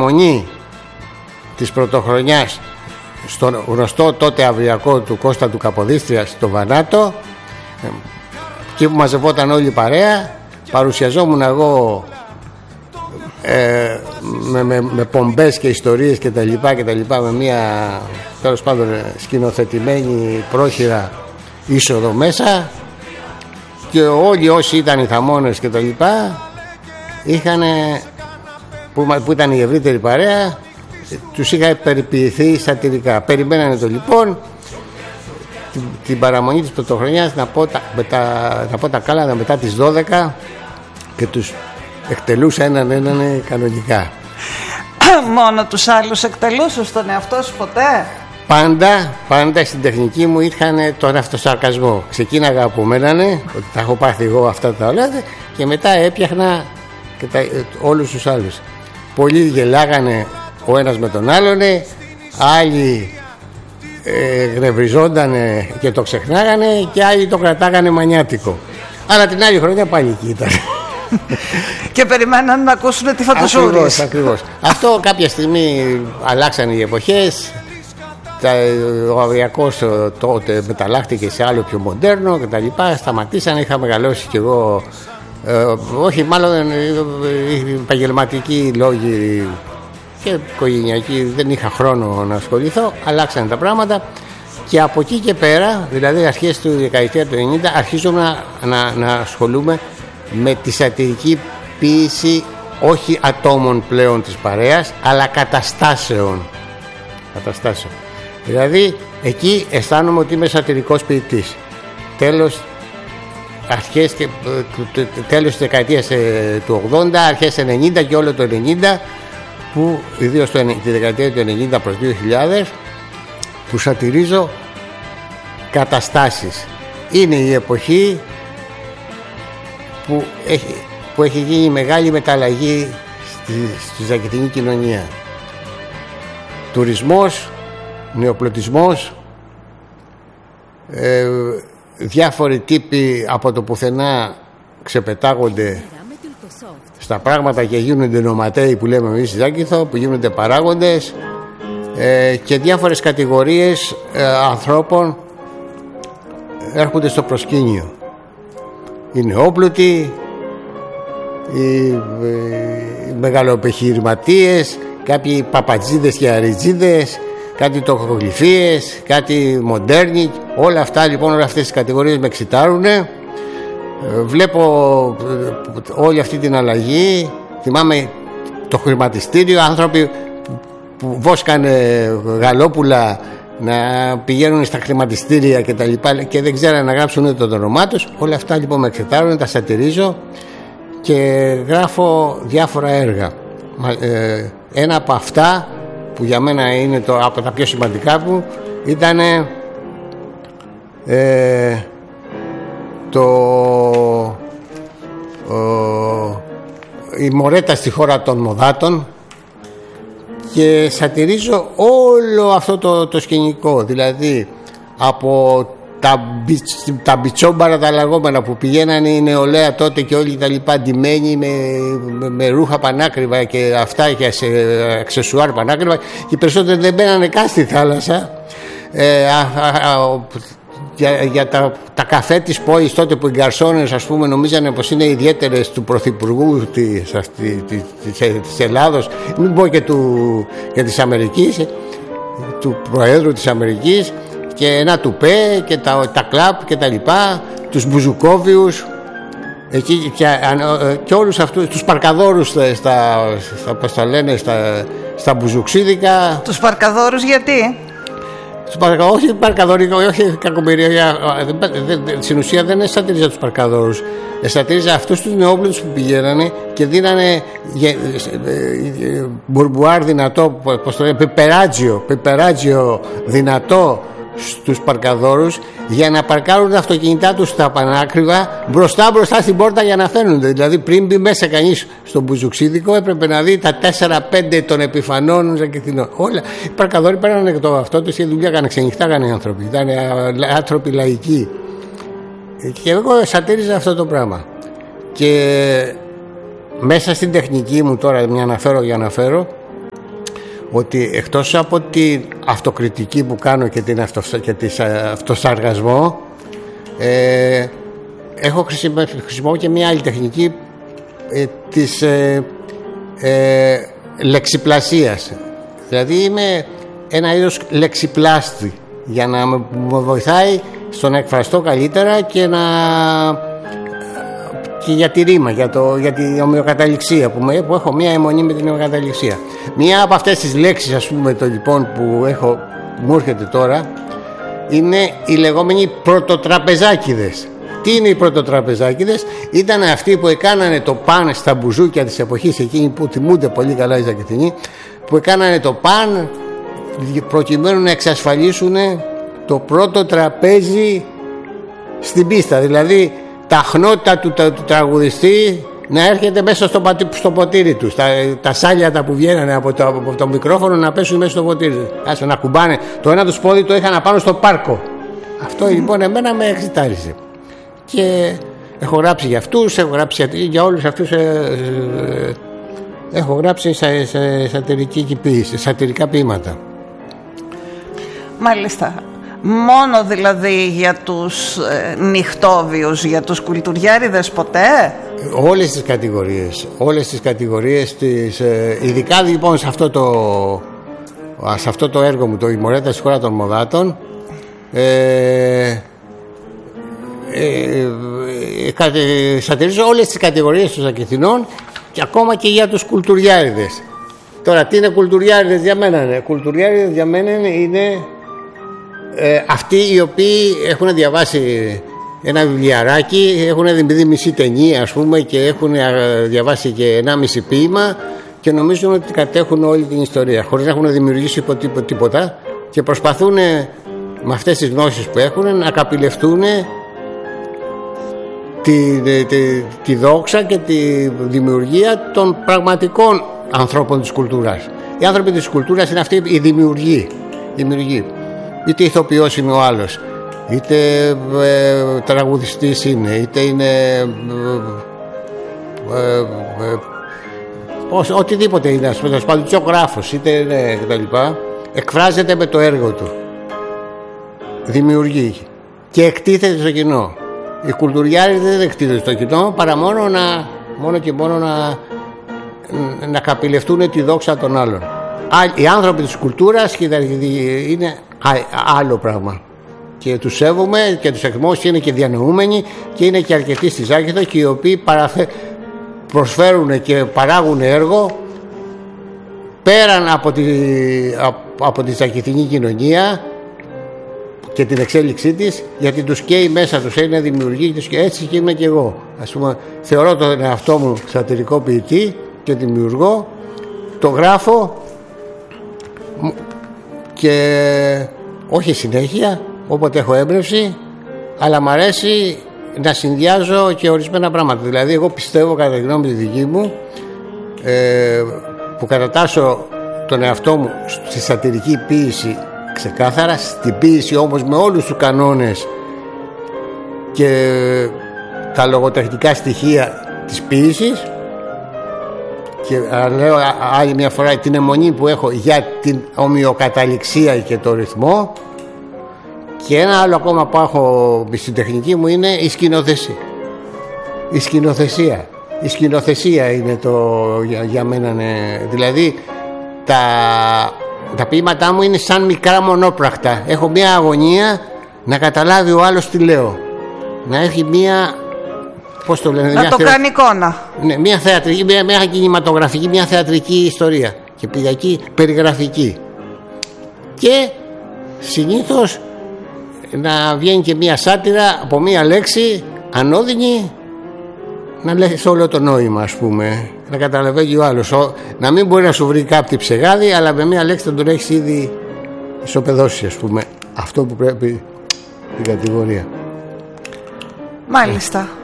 παραμονή της πρωτοχρονιάς στον γνωστό τότε αυριακό του Κώστα του Καποδίστρια στο Βανάτο, εκεί που μαζευόταν όλη η παρέα, παρουσιαζόμουν εγώ με πομπές και ιστορίες και τα λοιπά, με μια τέλος πάντων σκηνοθετημένη πρόχειρα είσοδο μέσα, και όλοι όσοι ήταν οι θαμώνες και τα λοιπά που ήταν η ευρύτερη παρέα, τους είχα περιποιηθεί σατυρικά. Περιμένανε το λοιπόν την παραμονή της πρωτοχρονιάς να πω τα κάλανα μετά τις 12 και τους εκτελούσα έναν κανονικά. Μόνο τους άλλους εκτελούσες, στον εαυτό σου ποτέ? Πάντα στην τεχνική μου είχαν τον αυτοσαρκασμό. Ξεκίναγα από μένανε ότι τα έχω πάθει εγώ αυτά τα όλα, και μετά έπιαχνα και όλους τους άλλους. Πολλοί γελάγανε ο ένας με τον άλλον, άλλοι γνευριζόντανε και το ξεχνάγανε, και άλλοι το κρατάγανε μανιάτικο. Αλλά την άλλη χρονιά πάλι εκεί ήταν. Και περιμέναν να ακούσουν τη φαντασούρης. Ακριβώς. Αυτό κάποια στιγμή αλλάξαν οι εποχές. Ο αυριακός τότε μεταλλάχθηκε σε άλλο πιο μοντέρνο και τα λοιπά. Σταματήσαν, είχα μεγαλώσει κι εγώ. Όχι, μάλλον επαγγελματικοί λόγοι και οικογενειακοί, δεν είχα χρόνο να ασχοληθώ. Αλλάξαν τα πράγματα, και από εκεί και πέρα, δηλαδή αρχές του δεκαετία του 90, αρχίζουμε να ασχολούμαι με τη σατυρική ποίηση, όχι ατόμων πλέον της παρέας, αλλά καταστάσεων. Δηλαδή εκεί αισθάνομαι ότι είμαι σατυρικός ποιητής. Τέλος της δεκαετίας του 80, αρχές 90 και όλο το 90, που ιδίως τη δεκαετία του 90 προς 2000, που σατυρίζω καταστάσεις. Είναι η εποχή που έχει γίνει μεγάλη μεταλλαγή στη ζακετινή κοινωνία. Τουρισμός, νεοπλωτισμός, διάφοροι τύποι από το πουθενά ξεπετάγονται στα πράγματα και γίνονται νοματέοι, που λέμε εμείς στη Ζάκυνθο, που γίνονται παράγοντες, και διάφορες κατηγορίες ανθρώπων έρχονται στο προσκήνιο. Οι νεόπλουτοι, οι μεγαλοεπιχειρηματίες, κάποιοι παπατζίδες και αριτζίδες, κάτι τοχογλυφίες, κάτι μοντέρνοι. Όλα αυτά λοιπόν, όλες αυτές τις κατηγορίες με εξητάρουν. Βλέπω όλη αυτή την αλλαγή. Θυμάμαι το χρηματιστήριο, άνθρωποι που βόσκανε γαλόπουλα να πηγαίνουν στα χρηματιστήρια και τα λοιπά, και δεν ξέρανε να γράψουν ούτε το όνομά τους. Όλα αυτά λοιπόν με εξετάρουν, τα σατυρίζω και γράφω διάφορα έργα. Ένα από αυτά που για μένα είναι από τα πιο σημαντικά μου ήταν η Μορέτα στη χώρα των μοδάτων, και σατυρίζω όλο αυτό το σκηνικό, δηλαδή από τα μπιτσόμπαρα τα λαγόμενα που πηγαίνανε η νεολαία τότε και όλοι τα λοιπά ντυμένοι με ρούχα πανάκριβα και αυτά και σε αξεσουάρ πανάκριβα, και οι περισσότεροι δεν μπαίνανε καν στη θάλασσα. Για τα καφέ της πόλης τότε, που οι γκαρσόνες ας πούμε νομίζανε πως είναι ιδιαίτερες του Πρωθυπουργού της Ελλάδος, μην πω και της Αμερικής, του Προέδρου της Αμερικής, και ένα τουπέ και τα κλαπ και τα λοιπά, τους μπουζουκόβιους εκεί, και όλους αυτούς τους παρκαδόρους πώς τα λένε, στα μπουζουξίδικα. Τους παρκαδόρους γιατί? Όχι παρκαδόρικο, όχι κακομοιρία. Στην ουσία δεν σατήριζα τους παρκαδόρους. Σατήριζα αυτούς τους νεόπλουτους που πηγαίνανε και δίνανε μπουρμπουάρ δυνατό, πώς το λένε, πιπεράτζιο δυνατό στους παρκαδόρους, για να παρκάρουν τα αυτοκίνητά τους στα πανάκριβα μπροστά στην πόρτα για να φαίνονται. Δηλαδή πριν μπει μέσα κανείς στο μπουζουξίδικο έπρεπε να δει τα 4-5 των επιφανών ζακετινών. Όλα οι παρκαδόροι παίρνανε το αυτό τους, η δουλειά έκανε, ξενυχτάγανε οι άνθρωποι, ήταν άνθρωποι λαϊκοί, και εγώ σατήριζα αυτό το πράγμα. Και μέσα στην τεχνική μου, τώρα μια αναφέρω για αναφέρω, ότι εκτός από την αυτοκριτική που κάνω και την αυτοσαργασμό, χρησιμοποιώ και μια άλλη τεχνική της λεξιπλασίας. Δηλαδή είμαι ένα είδος λεξιπλάστη για να με βοηθάει στο να εκφραστώ καλύτερα και για τη ρήμα, για την ομοιοκαταληξία που έχω μια αιμονή με την ομοιοκαταληξία. Μία από αυτές τις λέξεις, ας πούμε, λοιπόν, που μου έρχεται τώρα, είναι οι λεγόμενοι πρωτοτραπεζάκηδες. Τι είναι οι πρωτοτραπεζάκηδες? Ήταν αυτοί που έκανανε το παν στα μπουζούκια της εποχής εκείνη που τιμούνται πολύ καλά οι Ζακετινοί, που έκανανε το παν προκειμένου να εξασφαλίσουν το πρώτο τραπέζι στην πίστα. Δηλαδή τα χνότητα του τραγουδιστή να έρχεται μέσα στο ποτήρι του, τα σάλια που βγαίνανε από το μικρόφωνο να πέσουν μέσα στο ποτήρι, να κουμπάνε. Το ένα του πόδι το είχαν πάνω στο πάρκο. Αυτό λοιπόν εμένα με εξητάρισε. Και έχω γράψει για αυτούς, έχω γράψει για όλους αυτούς, έχω γράψει σατυρικά ποίηματα. Μάλιστα. Μόνο δηλαδή για τους νυχτόβιους, για τους κουλτουριάριδες ποτέ? Όλες τις κατηγορίες ειδικά λοιπόν σε αυτό το έργο μου, το «Η Μωρέτα στη χώρα των μοδάτων», σατυρίζω όλες τις κατηγορίες των Ζακετινών και ακόμα και για τους κουλτουριάριδες. Τώρα τι είναι κουλτουριάριδες για μένα? Κουλτουριάριδες για μένα είναι αυτοί οι οποίοι έχουν διαβάσει ένα βιβλιαράκι, έχουν δει μισή ταινία, ας πούμε, και έχουν διαβάσει και 1,5 ποίημα και νομίζουν ότι κατέχουν όλη την ιστορία χωρίς να έχουν δημιουργήσει τίποτα και προσπαθούν με αυτές τις γνώσεις που έχουν να καπηλευτούν τη δόξα και τη δημιουργία των πραγματικών ανθρώπων της κουλτούρας. Οι άνθρωποι της κουλτούρας είναι αυτοί οι δημιουργοί. Είτε ηθοποιός είναι ο άλλος, είτε τραγουδιστής είναι, είτε είναι οτιδήποτε είναι, ας πούμε, σπαλουτσιογράφος, είτε είναι κτλ. Εκφράζεται με το έργο του, δημιουργεί και εκτίθεται στο κοινό. Οι κουλτουριάριδες δεν εκτίθεται στο κοινό παρά μόνο να καπηλευτούν τη δόξα των άλλων. Οι άνθρωποι της κουλτούρας είναι άλλο πράγμα και τους σέβομαι και τους εκτιμώ και είναι και διανοούμενοι και είναι και αρκετοί στη Ζάκυνθο και οι οποίοι προσφέρουν και παράγουν έργο πέραν από τη ζακηθινή κοινωνία και την εξέλιξή της, γιατί τους καίει μέσα τους, είναι δημιουργοί και έτσι και είμαι και εγώ. Ας πούμε, θεωρώ τον εαυτό μου σατυρικό ποιητή και δημιουργώ, το γράφω και όχι συνέχεια, όποτε έχω έμπνευση, αλλά μ' αρέσει να συνδυάζω και ορισμένα πράγματα. Δηλαδή εγώ πιστεύω, κατά τη γνώμη τη δική μου, που κατατάσσω τον εαυτό μου στη σατυρική ποίηση ξεκάθαρα, στην ποίηση όμως με όλους τους κανόνες και τα λογοτεχνικά στοιχεία της ποίησης, και λέω άλλη μια φορά την αιμονή που έχω για την ομοιοκαταληξία και το ρυθμό. Και ένα άλλο ακόμα που έχω στην τεχνική μου είναι η σκηνοθεσία. Η σκηνοθεσία είναι για μένα, δηλαδή τα ποίηματά μου είναι σαν μικρά μονόπρακτα. Έχω μια αγωνία να καταλάβει ο άλλος τι λέω, να έχει μια, πώς το λένε, να το κάνει εικόνα. Ναι, μια θεατρική, μια κινηματογραφική, μια θεατρική ιστορία και πηγακή περιγραφική. Και συνήθως να βγαίνει και μια σάτυρα από μια λέξη ανώδυνη, να λέει όλο το νόημα, ας πούμε, να καταλαβαίνει ο άλλος, να μην μπορεί να σου βρει κάτι ψεγάδι, αλλά με μια λέξη θα τον έχεις ήδη ισοπεδώσει, ας πούμε, αυτό που πρέπει, την κατηγορία. Μάλιστα.